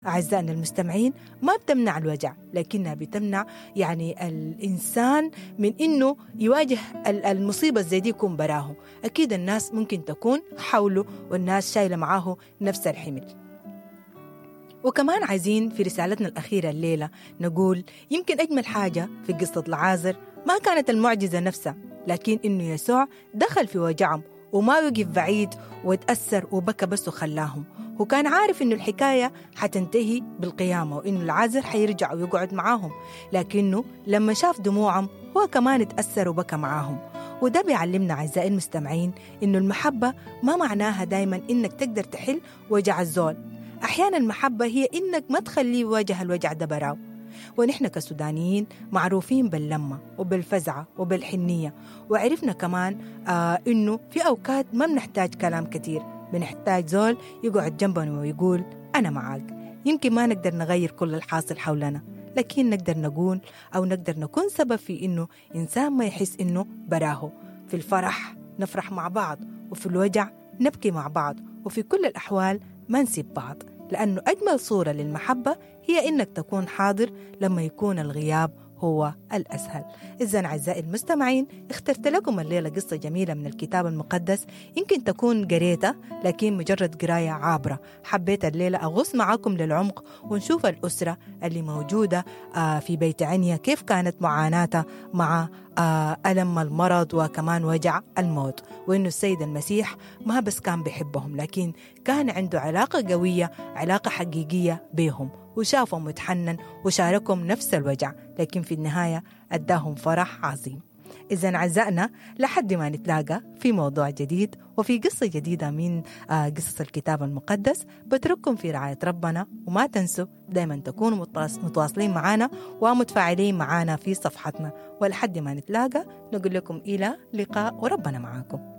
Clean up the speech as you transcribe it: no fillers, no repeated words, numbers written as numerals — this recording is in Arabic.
أعزائنا المستمعين ما بتمنع الوجع، لكنها بتمنع يعني الإنسان من إنه يواجه المصيبة زي دي يكون براه. أكيد الناس ممكن تكون حوله والناس شايلة معاه نفس الحمل. وكمان عايزين في رسالتنا الأخيرة الليلة نقول يمكن أجمل حاجة في قصة العازر ما كانت المعجزة نفسها، لكن إنه يسوع دخل في وجعهم وما وقف بعيد وتأثر وبكى بس وخلاهم. وكان عارف إنه الحكاية حتنتهي بالقيامة وإنه العازر حيرجع ويقعد معاهم، لكنه لما شاف دموعهم هو كمان اتأثر وبكى معاهم. وده بيعلمنا أعزائي المستمعين إنه المحبة ما معناها دايما إنك تقدر تحل وجع الزول. أحيانا المحبة هي إنك ما تخليه يواجه الوجع ده براو. ونحن كسودانيين معروفين باللمة وبالفزعة وبالحنية، وعرفنا كمان إنه في أوقات ما بنحتاج كلام كتير، بنحتاج زول يقعد جنبنا ويقول أنا معاك. يمكن ما نقدر نغير كل الحاصل حولنا، لكن نقدر نقول أو نقدر نكون سبب في إنه إنسان ما يحس إنه براهو. في الفرح نفرح مع بعض، وفي الوجع نبكي مع بعض، وفي كل الأحوال ما نسيب بعض، لأنه أجمل صورة للمحبة هي إنك تكون حاضر لما يكون الغياب هو الأسهل. إذن أعزائي المستمعين، اخترت لكم الليلة قصة جميلة من الكتاب المقدس، يمكن تكون قريتها لكن مجرد قراية عابرة. حبيت الليلة أغوص معاكم للعمق ونشوف الأسرة اللي موجودة في بيت عنيا كيف كانت معاناتها مع ألم المرض وكمان وجع الموت، وإنه السيد المسيح ما بس كان بيحبهم لكن كان عنده علاقة قوية، علاقة حقيقية بيهم، وشافهم وتحنن وشاركهم نفس الوجع، لكن في النهاية أداهم فرح عظيم. إذن أعزائنا، لحد ما نتلاقى في موضوع جديد وفي قصة جديدة من قصص الكتاب المقدس، بترككم في رعاية ربنا، وما تنسوا دايما تكونوا متواصلين معنا ومتفاعلين معنا في صفحتنا. ولحد ما نتلاقى نقول لكم إلى لقاء وربنا معاكم.